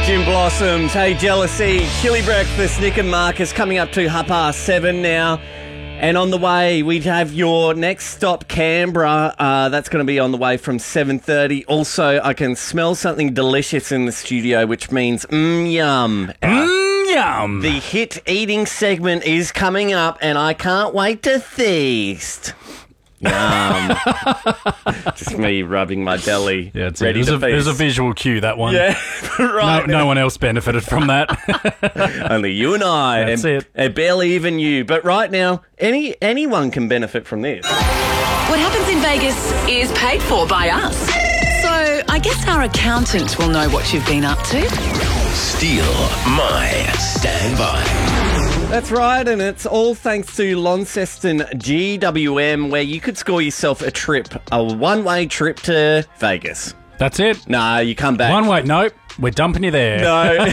Jim Blossoms, Hey Jealousy, Chili Breakfast, Nick and Marcus coming up to 7:30 now. And on the way, we have your next stop, Canberra. That's going to be on the way from 7:30. Also, I can smell something delicious in the studio, which means yum. Yum. The hit eating segment is coming up, and I can't wait to feast. Yum. Just me rubbing my belly. Yeah, it's ready to feast. There's a visual cue, that one. Yeah, right. No one else benefited from that. Only you and I. That's it. And barely even you. But right now, anyone can benefit from this. What happens in Vegas is paid for by us. So I guess our accountant will know what you've been up to. Steal my standby. That's right, and it's all thanks to Launceston GWM, where you could score yourself a one-way trip to Vegas. That's it. No, you come back. One way. Nope. We're dumping you there. No.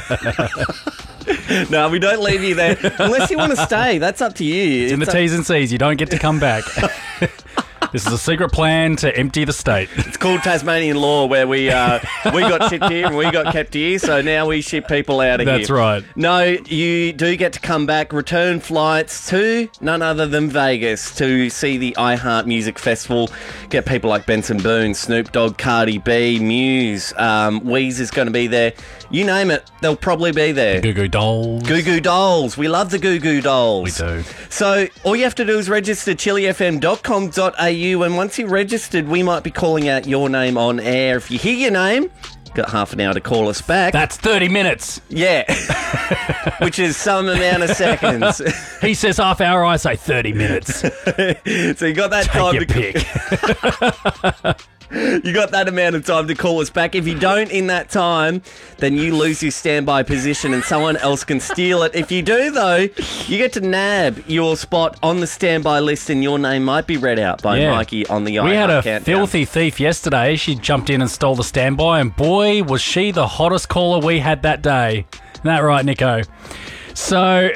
No, we don't leave you there. Unless you want to stay, that's up to you. It's in the T's and C's. You don't get to come back. This is a secret plan to empty the state. It's called Tasmanian law, where we got shipped here and we got kept here, so now we ship people out of here. That's right. No, you do get to come back, return flights to none other than Vegas to see the iHeart Music Festival. Get people like Benson Boone, Snoop Dogg, Cardi B, Muse, Weezer is going to be there. You name it, they'll probably be there. Goo Goo Dolls. Goo Goo Dolls. We love the Goo Goo Dolls. We do. So all you have to do is register chilifm.com.au, and once you're registered, we might be calling out your name on air. If you hear your name, got half an hour to call us back. That's 30 minutes. Yeah. Which is some amount of seconds. He says half hour, I say 30 minutes. So you got that time Take your pick. You got that amount of time to call us back. If you don't in that time, then you lose your standby position and someone else can steal it. If you do, though, you get to nab your spot on the standby list, and your name might be read out by Mikey on the We had a countdown. filthy thief yesterday. She jumped in and stole the standby, and boy, was she the hottest caller we had that day. Isn't that right, Nico? So...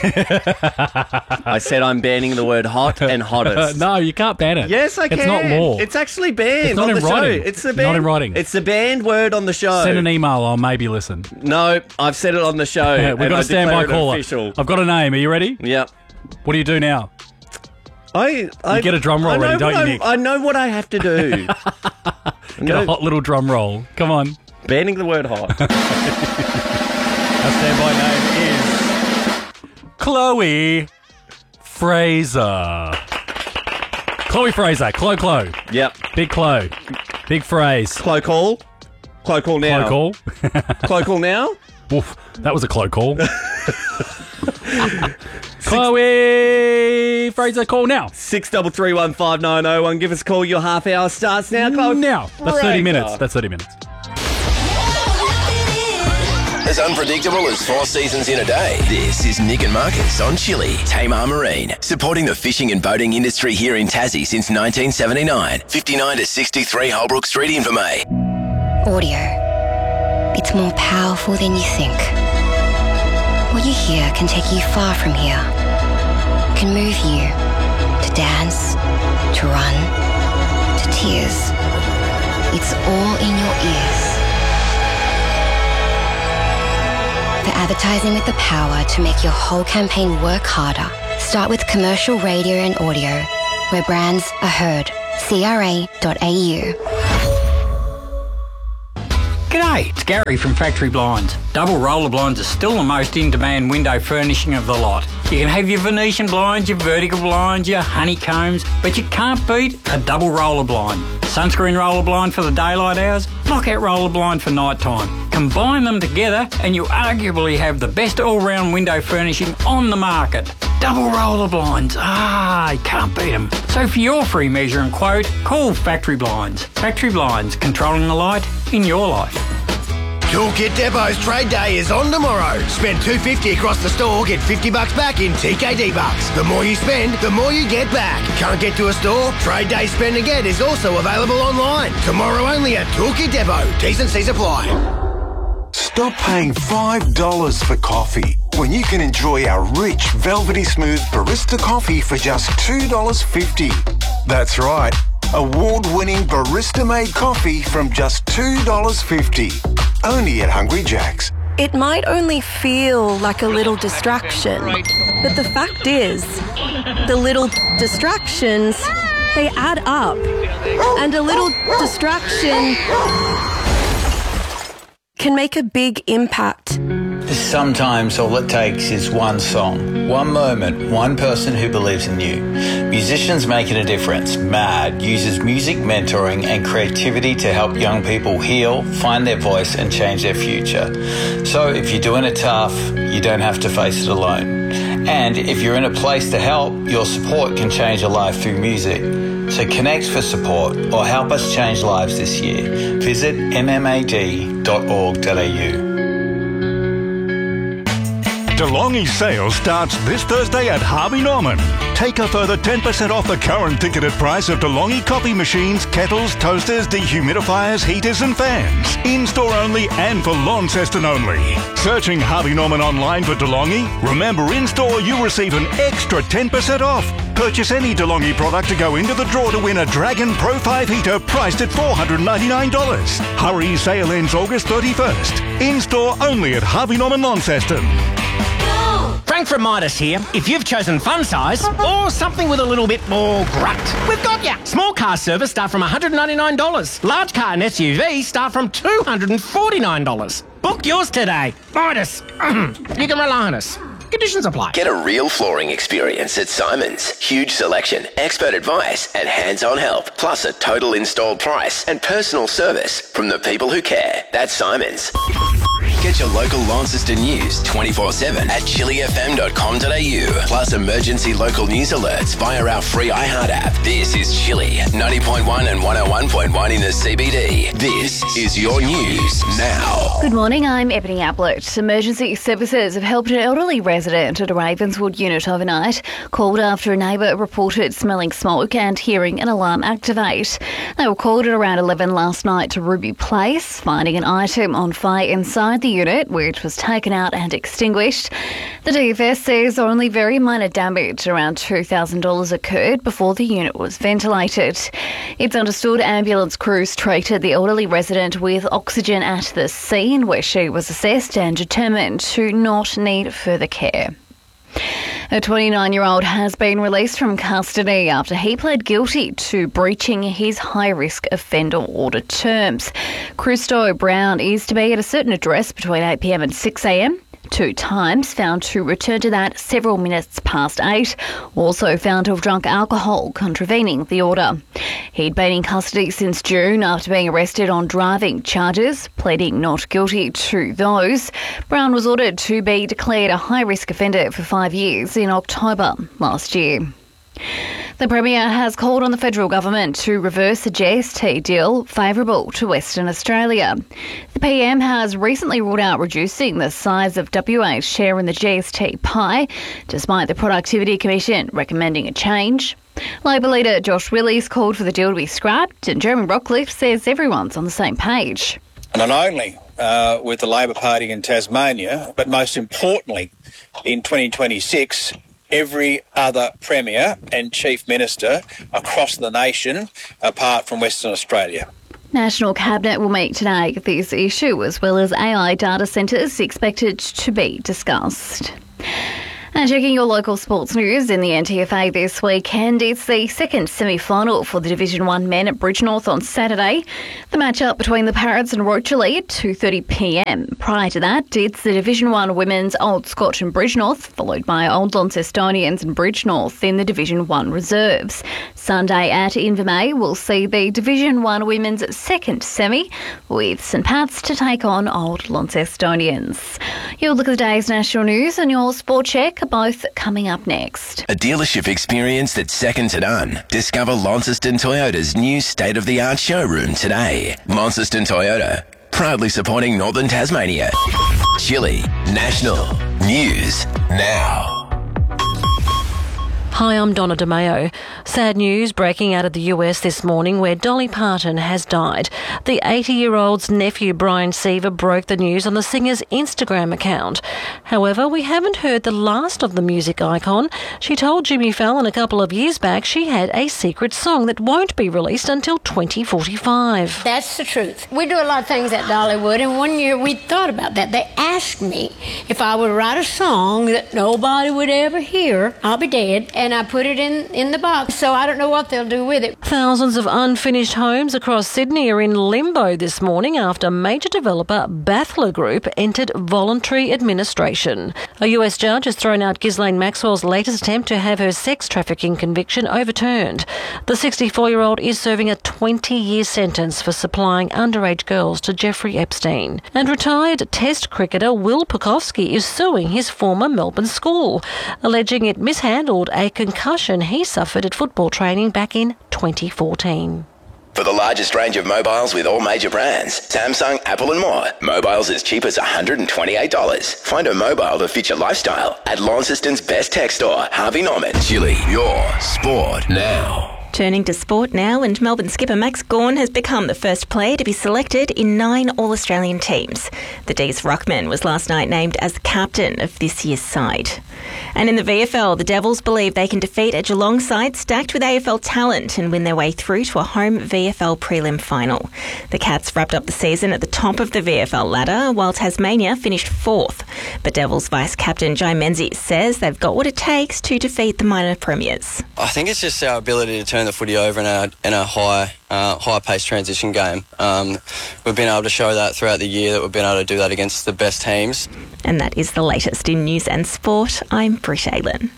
I said I'm banning the word hot and hottest. No, you can't ban it. Yes, I can. It's not law. It's actually banned. It's not on in the writing. Show. It's the Not banned, in writing. It's the banned word on the show. Send an email, I'll maybe listen. No, I've said it on the show. We've got a standby caller. Official. I've got a name. Are you ready? Yep. What do you do now? You get a drum roll ready, don't you, Nick? I know what I have to do. Get a hot little drum roll. Come on. Banning the word hot. Our standby name is Chloe Fraser. Chloe Fraser. Chloe. Yep. Big Chloe. Big phrase. Clo call. Clo call now. Clo call. Clo call now. Oof, that was a clo call. Chloe Fraser, call now. 63315901. Give us a call. Your half hour starts now, Chloe. Now. That's 30 minutes. That's 30 minutes. As unpredictable as 4 seasons in a day. This is Nick and Marcus on Chili. Tamar Marine, supporting the fishing and boating industry here in Tassie since 1979. 59 to 63 Holbrook Street, Invermay. Audio. It's more powerful than you think. What you hear can take you far from here. Can move you to dance, to run, to tears. It's all in your ears. For advertising with the power to make your whole campaign work harder, start with commercial radio and audio, where brands are heard. CRA.au. G'day, it's Gary from Factory Blinds. Double roller blinds are still the most in-demand window furnishing of the lot. You can have your Venetian blinds, your vertical blinds, your honeycombs, but you can't beat a double roller blind. Sunscreen roller blind for the daylight hours, blockout roller blind for night time. Combine them together and you arguably have the best all-round window furnishing on the market. Double roller blinds, you can't beat them. So for your free measure and quote, call Factory Blinds. Factory Blinds, controlling the light in your life. Toolkit Depot's trade day is on tomorrow. Spend $250 across the store, get $50 back in TKD bucks. The more you spend, the more you get back. Can't get to a store? Trade day spend and get is also available online. Tomorrow only at Toolkit Depot. T's and C's apply. Stop paying $5 for coffee when you can enjoy our rich, velvety smooth barista coffee for just $2.50. That's right, award-winning barista-made coffee from just $2.50. only at Hungry Jack's. It might only feel like a little distraction, but the fact is, the little distractions, they add up. And a little distraction can make a big impact. Sometimes all it takes is one song, one moment, one person who believes in you. Musicians Making a Difference, MAD, uses music mentoring and creativity to help young people heal, find their voice and change their future. So if you're doing it tough, you don't have to face it alone. And if you're in a place to help, your support can change a life through music. So connect for support or help us change lives this year. Visit mmad.org.au. DeLonghi sale starts this Thursday at Harvey Norman. Take a further 10% off the current ticketed price of DeLonghi coffee machines, kettles, toasters, dehumidifiers, heaters and fans. In-store only and for Launceston only. Searching Harvey Norman online for DeLonghi? Remember, in-store you receive an extra 10% off. Purchase any DeLonghi product to go into the draw to win a Dragon Pro 5 heater priced at $499. Hurry, sale ends August 31st. In-store only at Harvey Norman Launceston. Frank from Midas here. If you've chosen fun size or something with a little bit more grunt, we've got ya. Small car service start from $199. Large car and SUV start from $249. Book yours today. Midas. You can rely on us. Conditions apply. Get a real flooring experience at Simon's. Huge selection, expert advice and hands-on help. Plus a total installed price and personal service from the people who care. That's Simon's. Get your local Launceston news 24/7 at chillyfm.com.au. Plus emergency local news alerts via our free iHeart app. This is Chilly 90.1 and 101.1 in the CBD. This is your news now. Good morning, I'm Ebony Ablett. Emergency services have helped an elderly resident at a Ravenswood unit overnight, called after a neighbour reported smelling smoke and hearing an alarm activate. They were called at around 11 last night to Ruby Place, finding an item on fire inside the unit, which was taken out and extinguished. The DFS says only very minor damage, around $2,000, occurred before the unit was ventilated. It's understood ambulance crews treated the elderly resident with oxygen at the scene, where she was assessed and determined to not need further care. A 29-year-old has been released from custody after he pled guilty to breaching his high-risk offender order terms. Christo Brown is to be at a certain address between 8 p.m. and 6 a.m. 2 times, found to return to that several minutes past 8. Also found to have drunk alcohol, contravening the order. He'd been in custody since June after being arrested on driving charges, pleading not guilty to those. Brown was ordered to be declared a high-risk offender for 5 years in October last year. The Premier has called on the federal government to reverse a GST deal favourable to Western Australia. The PM has recently ruled out reducing the size of WA's share in the GST pie, despite the Productivity Commission recommending a change. Labor leader Josh Willis called for the deal to be scrapped, and Jeremy Rockcliffe says everyone's on the same page. Not only with the Labor Party in Tasmania, but most importantly, in 2026, every other Premier and Chief Minister across the nation, apart from Western Australia. National Cabinet will meet today. This issue, as well as AI data centres, expected to be discussed. And checking your local sports news in the NTFA this weekend, it's the second semi-final for the Division 1 men at Bridgenorth on Saturday. The matchup between the Parrots and Rocherley at 2:30 p.m. Prior to that, it's the Division 1 women's Old Scotch and Bridgenorth, followed by Old Launcestonians and Bridgenorth in the Division 1 reserves. Sunday at Invermay will see the Division 1 women's second semi, with St Pat's to take on Old Launcestonians. You'll look at the day's national news and your sport check, both coming up next. A dealership experience that's second to none. Discover Launceston Toyota's new state-of-the-art showroom today. Launceston Toyota, proudly supporting Northern Tasmania. Chilly National News Now. Hi, I'm Donna DeMeo. Sad news breaking out of the US this morning where Dolly Parton has died. The 80-year-old's nephew Brian Seaver broke the news on the singer's Instagram account. However, we haven't heard the last of the music icon. She told Jimmy Fallon a couple of years back she had a secret song that won't be released until 2045. That's the truth. We do a lot of things at Dollywood, and one year we thought about that. They asked me if I would write a song that nobody would ever hear. I'll be dead. And I put it in the box, so I don't know what they'll do with it. Thousands of unfinished homes across Sydney are in limbo this morning after major developer Bathler Group entered voluntary administration. A US judge has thrown out Ghislaine Maxwell's latest attempt to have her sex trafficking conviction overturned. The 64-year-old is serving a 20-year sentence for supplying underage girls to Jeffrey Epstein. And retired Test cricketer Will Pucovski is suing his former Melbourne school, alleging it mishandled a concussion he suffered at football training back in 2014. For the largest range of mobiles with all major brands, Samsung, Apple and more, mobiles as cheap as $128. Find a mobile that fits your lifestyle at Launceston's best tech store, Harvey Norman. Chili, your sport now. Turning to sport now, and Melbourne skipper Max Gawn has become the first player to be selected in 9 All-Australian teams. The D's ruckman was last night named as the captain of this year's side. And in the VFL, the Devils believe they can defeat a Geelong side stacked with AFL talent and win their way through to a home VFL prelim final. The Cats wrapped up the season at the top of the VFL ladder, while Tasmania finished 4th. But Devils vice-captain Jai Menzies says they've got what it takes to defeat the minor premiers. I think it's just our ability to turn the footy over in a high-paced transition game. We've been able to show that throughout the year, that we've been able to do that against the best teams. And that is the latest in news and sport. I'm Britt Aylen.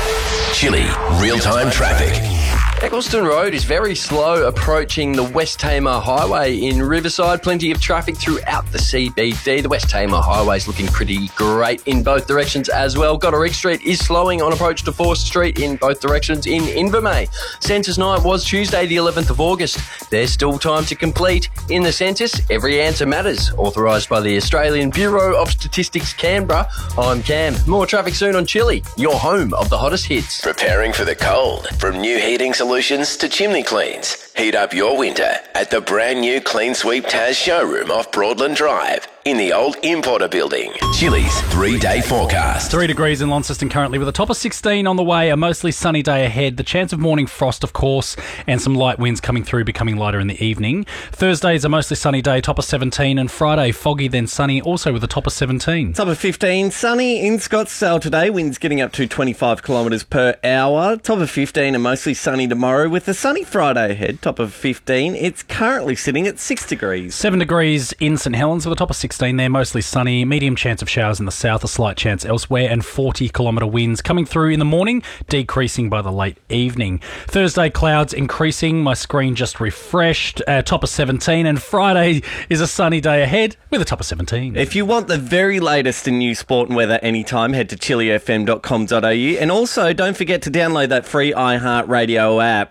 Chili, real-time traffic. Eccleston Road is very slow approaching the West Tamar Highway in Riverside. Plenty of traffic throughout the CBD. The West Tamar Highway is looking pretty great in both directions as well. Goderich Street is slowing on approach to Forster Street in both directions in Invermay. Census night was Tuesday the 11th of August. There's still time to complete. In the census, every answer matters. Authorised by the Australian Bureau of Statistics Canberra. I'm Cam. More traffic soon on Chili, your home of the hottest hits. Preparing for the cold. From new heating solutions to chimney cleans. Heat up your winter at the brand new Clean Sweep Taz showroom off Broadland Drive in the old Importer building. Chili's 3-day forecast. 3 degrees in Launceston currently with a top of 16 on the way. A mostly sunny day ahead. The chance of morning frost, of course, and some light winds coming through, becoming lighter in the evening. Thursday is a mostly sunny day, top of 17, and Friday foggy then sunny, also with a top of 17. Top of 15, sunny in Scottsdale today. Winds getting up to 25 kilometres per hour. Top of 15 and mostly sunny tomorrow with a sunny Friday ahead. Top of 15. It's currently sitting at 6 degrees. 7 degrees in St Helens with a top of 16 there, mostly sunny. Medium chance of showers in the south, a slight chance elsewhere, and 40-kilometre winds coming through in the morning, decreasing by the late evening. Thursday, clouds increasing. My screen just refreshed. Top of 17, and Friday is a sunny day ahead with a top of 17. If you want the very latest in news, sport and weather anytime, head to chilifm.com.au, and also don't forget to download that free iHeartRadio app.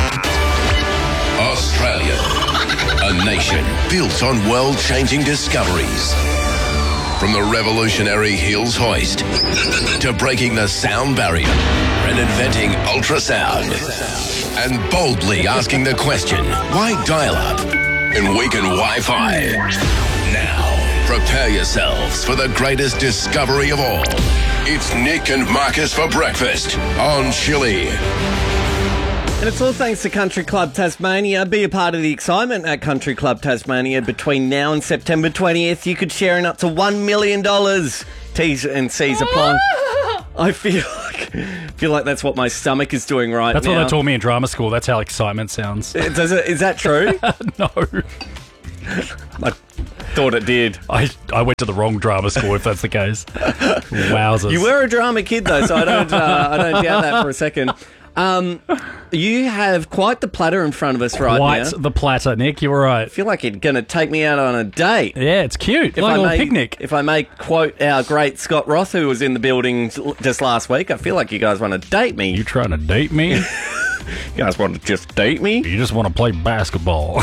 Australia, a nation built on world-changing discoveries. From the revolutionary Hills hoist to breaking the sound barrier and inventing ultrasound, and boldly asking the question, why dial-up and weaken Wi-Fi? Now, prepare yourselves for the greatest discovery of all. It's Nick and Marcus for breakfast on Chili. And it's all thanks to Country Club Tasmania. Be a part of the excitement at Country Club Tasmania. Between now and September 20th, you could share in up to $1 million. T's and C's apply. I feel like that's what my stomach is doing right That's now. what they taught me in drama school. That's how excitement sounds. Is that true? No. I thought it did. I went to the wrong drama school, if that's the case. Wowzers. You were a drama kid, though, so I don't doubt that for a second. You have quite the platter in front of us right now. Quite the platter, Nick. You're right. I feel like you're going to take me out on a date. Yeah, it's cute. Like a little picnic. If I may quote our great Scott Roth, who was in the building just last week, I feel like you guys want to date me. You trying to date me? You guys want to just date me? You just want to play basketball.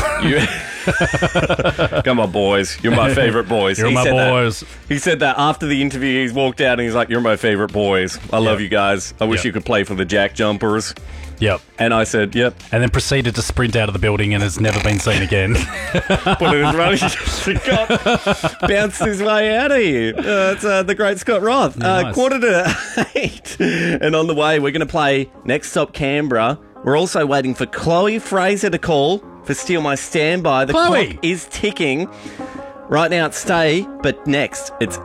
Come on, boys. You're my favourite boys. You're He my said that. boys. He said that after the interview. He's walked out and he's like, "You're my favourite boys. I love you guys. I wish you could play for the Jack Jumpers." Yep. And I said, "Yep." And then proceeded to sprint out of the building and has never been seen again. Put it in running. Scott bounced his way out of here. It's the great Scott Roth. Nice. 7:45. And on the way, we're going to play Next Stop Canberra. We're also waiting for Chloe Fraser to call for Steal My Standby. The Chloe! clock is ticking. Right now it's Stay, but next it's